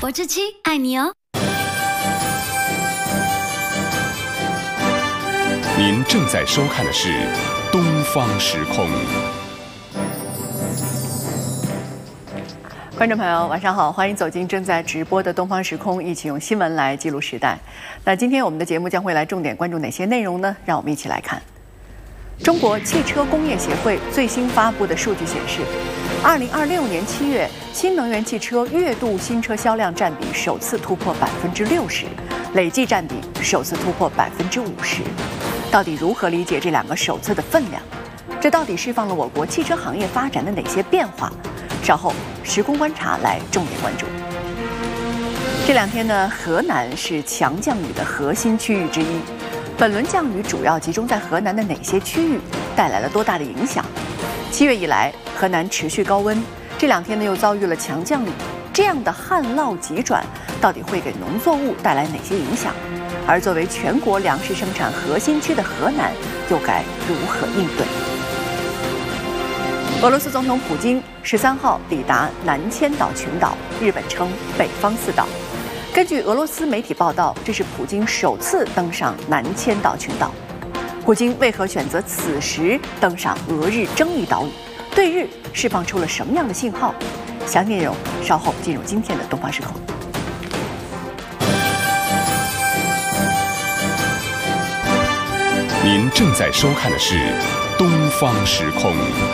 活之妻爱你哦。 您正在收看的是《东方时空》。 观众朋友，晚上好，欢迎走进正在直播的《东方时空》，一起用新闻来记录时代。那今天我们的节目将会来重点关注哪些内容呢？让我们一起来看。中国汽车工业协会最新发布的数据显示，2026年7月，新能源汽车月度新车销量占比首次突破60%，累计占比首次突破50%。到底如何理解这两个首次的分量？这到底释放了我国汽车行业发展的哪些变化？稍后时空观察来重点关注。这两天呢，河南是强降雨的核心区域之一。本轮降雨主要集中在河南的哪些区域，带来了多大的影响？7月以来，河南持续高温，这两天呢又遭遇了强降雨，这样的旱涝急转，到底会给农作物带来哪些影响？而作为全国粮食生产核心区的河南，又该如何应对？俄罗斯总统普京13号抵达南千岛群岛，日本称北方四岛。根据俄罗斯媒体报道，这是普京首次登上南千岛群岛。普京为何选择此时登上俄日争议岛屿？对日释放出了什么样的信号？详细内容稍后进入今天的东方时空。 您正在收看的是《东方时空》。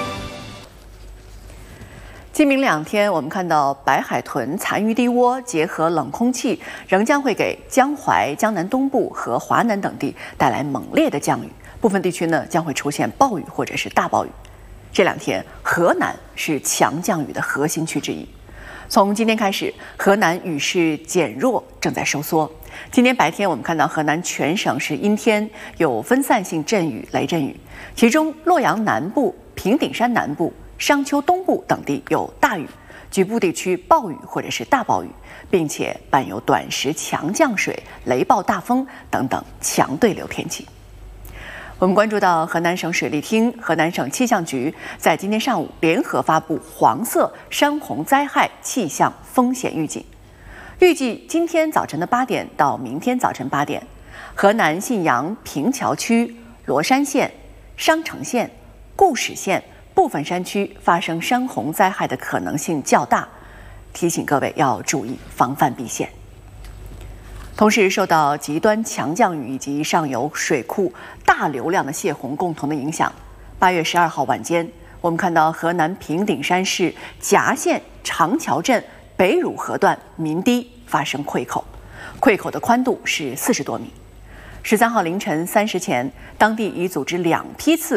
今明两天，我们看到白海豚残余低涡结合冷空气，仍将会给江淮、江南东部和华南等地带来猛烈的降雨，部分地区呢将会出现暴雨或者是大暴雨。这两天，河南是强降雨的核心区之一。从今天开始，河南雨势减弱，正在收缩。今天白天，我们看到河南全省是阴天，有分散性阵雨、雷阵雨，其中洛阳南部、平顶山南部、商丘东部等地有大雨，局部地区暴雨或者是大暴雨，并且伴有短时强降水、雷暴大风等等强对流天气。我们关注到河南省水利厅、河南省气象局在今天上午联合发布黄色山洪灾害气象风险预警，预计今天早晨的8点到明天早晨8点，河南信阳平桥区、罗山县、商城县、固始县部分山区发生山洪灾害的可能性较大，提醒各位要注意防范避险。同时，受到极端强降雨以及上游水库大流量的泄洪共同的影响，8月12号晚间，我们看到河南平顶山市夹县长桥镇北汝河段民堤发生溃口，溃口的宽度是40多米。13号凌晨3时前，当地已组织2批次